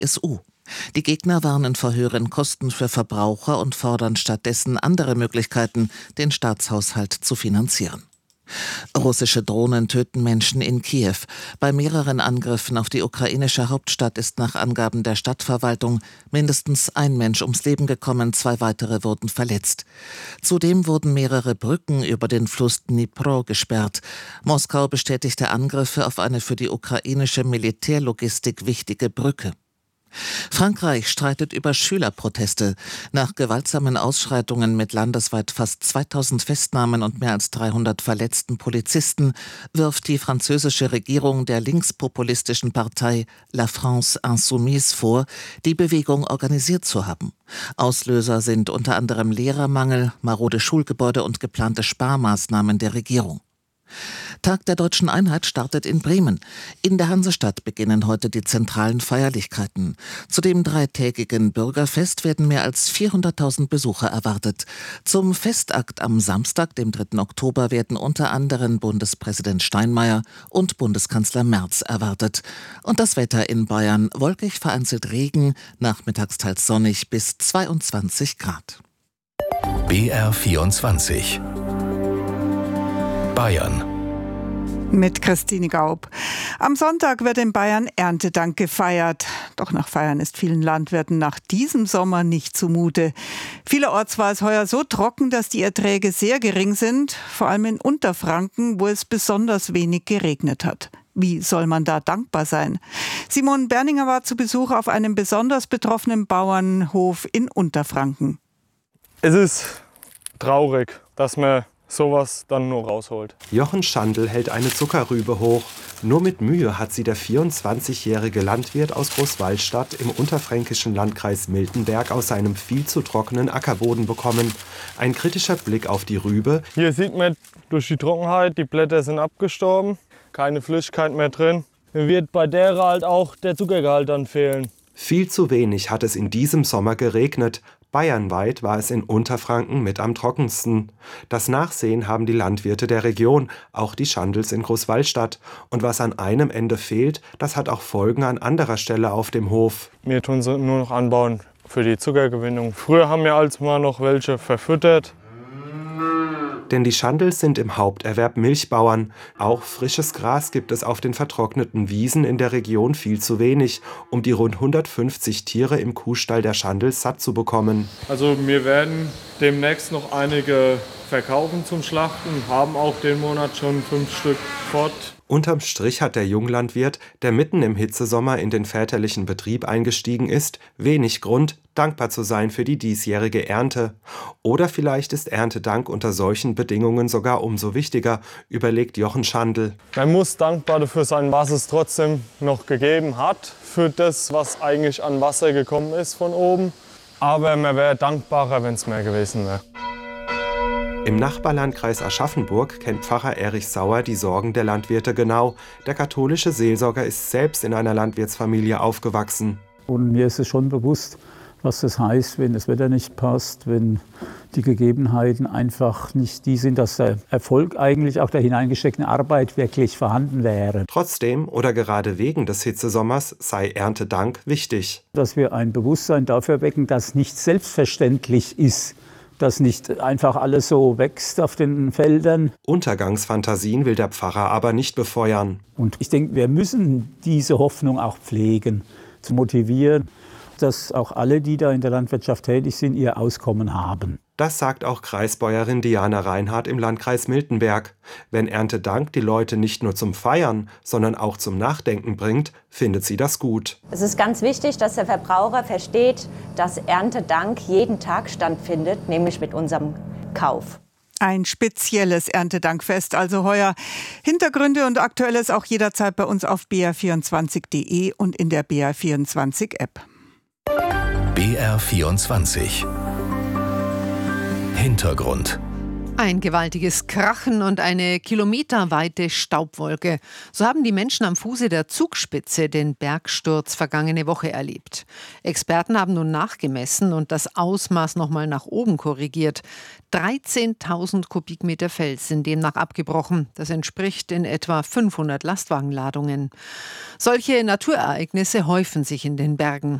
CSU. Die Gegner warnen vor höheren Kosten für Verbraucher und fordern stattdessen andere Möglichkeiten, den Staatshaushalt zu finanzieren. Russische Drohnen töten Menschen in Kiew. Bei mehreren Angriffen auf die ukrainische Hauptstadt ist nach Angaben der Stadtverwaltung mindestens ein Mensch ums Leben gekommen, 2 weitere wurden verletzt. Zudem wurden mehrere Brücken über den Fluss Dnipro gesperrt. Moskau bestätigte Angriffe auf eine für die ukrainische Militärlogistik wichtige Brücke. Frankreich streitet über Schülerproteste. Nach gewaltsamen Ausschreitungen mit landesweit fast 2000 Festnahmen und mehr als 300 verletzten Polizisten wirft die französische Regierung der linkspopulistischen Partei La France Insoumise vor, die Bewegung organisiert zu haben. Auslöser sind unter anderem Lehrermangel, marode Schulgebäude und geplante Sparmaßnahmen der Regierung. Tag der Deutschen Einheit startet in Bremen. In der Hansestadt beginnen heute die zentralen Feierlichkeiten. Zu dem 3-tägigen Bürgerfest werden mehr als 400.000 Besucher erwartet. Zum Festakt am Samstag, dem 3. Oktober, werden unter anderem Bundespräsident Steinmeier und Bundeskanzler Merz erwartet. Und das Wetter in Bayern: wolkig, vereinzelt Regen, nachmittags teils sonnig bis 22 Grad. BR24 Bayern mit Christine Gaub. Am Sonntag wird in Bayern Erntedank gefeiert. Doch nach Feiern ist vielen Landwirten nach diesem Sommer nicht zumute. Vielerorts war es heuer so trocken, dass die Erträge sehr gering sind, vor allem in Unterfranken, wo es besonders wenig geregnet hat. Wie soll man da dankbar sein? Simon Berninger war zu Besuch auf einem besonders betroffenen Bauernhof in Unterfranken. Es ist traurig, dass man sowas dann nur rausholt. Jochen Schandl hält eine Zuckerrübe hoch. Nur mit Mühe hat sie der 24-jährige Landwirt aus Großwallstadt im unterfränkischen Landkreis Miltenberg aus seinem viel zu trockenen Ackerboden bekommen. Ein kritischer Blick auf die Rübe. Hier sieht man durch die Trockenheit, die Blätter sind abgestorben, keine Flüssigkeit mehr drin. Mir wird bei der halt auch der Zuckergehalt dann fehlen. Viel zu wenig hat es in diesem Sommer geregnet. Bayernweit war es in Unterfranken mit am trockensten. Das Nachsehen haben die Landwirte der Region, auch die Schandls in Großwallstadt. Und was an einem Ende fehlt, das hat auch Folgen an anderer Stelle auf dem Hof. Wir tun sie nur noch anbauen für die Zuckergewinnung. Früher haben wir als mal noch welche verfüttert. Denn die Schandls sind im Haupterwerb Milchbauern. Auch frisches Gras gibt es auf den vertrockneten Wiesen in der Region viel zu wenig, um die rund 150 Tiere im Kuhstall der Schandls satt zu bekommen. Also wir werden demnächst noch einige verkaufen zum Schlachten, haben auch den Monat schon 5 Stück fort. Unterm Strich hat der Junglandwirt, der mitten im Hitzesommer in den väterlichen Betrieb eingestiegen ist, wenig Grund, dankbar zu sein für die diesjährige Ernte. Oder vielleicht ist Erntedank unter solchen Bedingungen sogar umso wichtiger, überlegt Jochen Schandl. Man muss dankbar dafür sein, was es trotzdem noch gegeben hat, für das, was eigentlich an Wasser gekommen ist von oben. Aber man wäre dankbarer, wenn es mehr gewesen wäre. Im Nachbarlandkreis Aschaffenburg kennt Pfarrer Erich Sauer die Sorgen der Landwirte genau. Der katholische Seelsorger ist selbst in einer Landwirtsfamilie aufgewachsen. Und mir ist es schon bewusst, was das heißt, wenn das Wetter nicht passt, wenn die Gegebenheiten einfach nicht die sind, dass der Erfolg eigentlich auch der hineingesteckten Arbeit wirklich vorhanden wäre. Trotzdem oder gerade wegen des Hitzesommers sei Erntedank wichtig. Dass wir ein Bewusstsein dafür wecken, dass nicht selbstverständlich ist, dass nicht einfach alles so wächst auf den Feldern. Untergangsfantasien will der Pfarrer aber nicht befeuern. Und ich denke, wir müssen diese Hoffnung auch pflegen, zu motivieren, dass auch alle, die da in der Landwirtschaft tätig sind, ihr Auskommen haben. Das sagt auch Kreisbäuerin Diana Reinhardt im Landkreis Miltenberg. Wenn Erntedank die Leute nicht nur zum Feiern, sondern auch zum Nachdenken bringt, findet sie das gut. Es ist ganz wichtig, dass der Verbraucher versteht, dass Erntedank jeden Tag stattfindet, nämlich mit unserem Kauf. Ein spezielles Erntedankfest also heuer. Hintergründe und Aktuelles auch jederzeit bei uns auf br24.de und in der BR24-App. BR24 Hintergrund. Ein gewaltiges Krachen und eine kilometerweite Staubwolke. So haben die Menschen am Fuße der Zugspitze den Bergsturz vergangene Woche erlebt. Experten haben nun nachgemessen und das Ausmaß nochmal nach oben korrigiert. 13.000 Kubikmeter Fels sind demnach abgebrochen. Das entspricht in etwa 500 Lastwagenladungen. Solche Naturereignisse häufen sich in den Bergen.